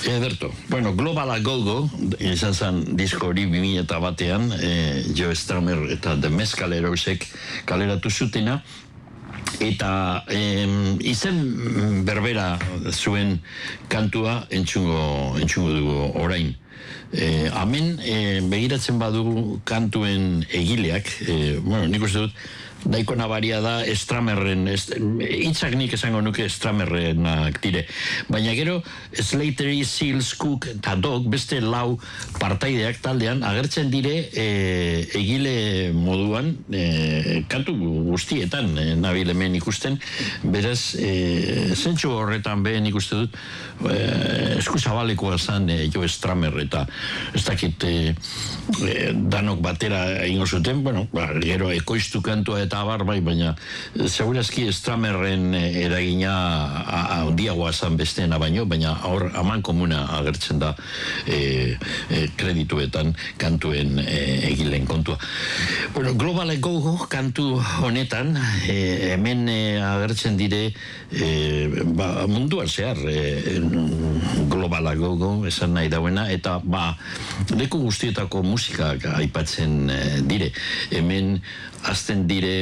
Ederto. Bueno, Global A Go-Go, izan zen disko hori 2001-ean, Joe Strummer eta The Mescalerousek kaleratu zutena, eta izen berbera zuen kantua entzungo dugu orain. Hemen begiratzen badu kantuen egileak, nik uste dut, daiko nabaria da Strummerren, hitzak nik esango nuke Strummerrenak dire. Baina gero, Slattery, Seals, Cook eta Dog, beste lau partaideak taldean, agertzen dire egile moduan, kantu guztietan nabil hemen ikusten, beraz, zentsu horretan behen ikuste dut, eskuzabalekoa zen Joe Strummer, eta ez dakit danok batera ingo zuten, gero ekoiztu kantua eta abar bai, baina segurazki Strummerren eragina handiagoa zen besteena baino, baina hor aman komuna agertzen da kredituetan kantuen egileen kontua. Bueno, Global A Go-Go kantu honetan hemen agertzen dire munduan zehar Global A Go-Go esan nahi dauena, eta leku guztietako musikak aipatzen dire. Hemen azten dire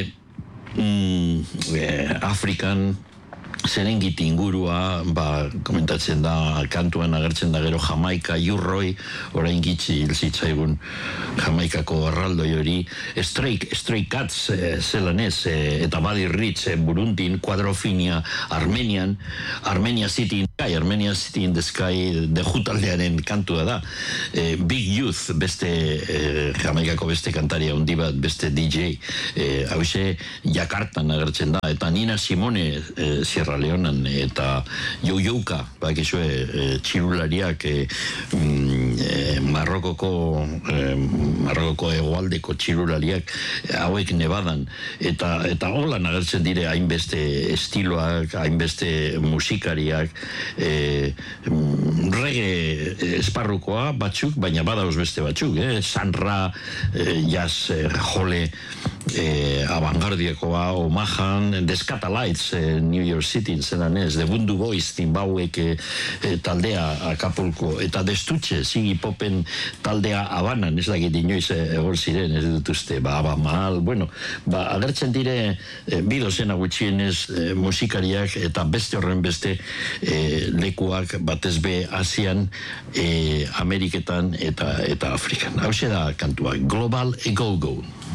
Afrikan Serengeti ingurua, komentatzen da, kantuan agertzen da gero Jamaika, Jurroi, orain gitzi hilzitzaigun Jamaikako erraldoi hori, Stray Cats zelan ez, eta Buddy Rich, Burundin, Quadrophenia, Armenia City in the Sky, de Jutaldearen kantua da, Big Youth, beste Jamaikako beste kantaria handi bat, beste DJ, hause Jakartan agertzen da, eta Nina Simone Sierra Leonan, eta Joujouka, bakizue txirulariak Marrokoko hegoaldeko txirulariak hauek Nevadan, eta holan agertzen dire hainbeste estiloak, hainbeste musikariak, reggae esparrukoa batzuk, baina badauz beste batzuk, Sanra, jazz, jole, abangardiakoa, Omahan, The Scatalites, New York City, zelan ez, The Bundu Boys, Timbauek taldea Acapulco, eta Destutxe, Ziggy Popen taldea Habanan, ez dakit inoiz egon ziren, ez dut uste, Abamal, agertzen dire bidozena gutxienez musikariak, eta beste horren beste lekuak batez be Asian, Ameriketan eta Afrikan. Hau da kantua, Global A Go-Go.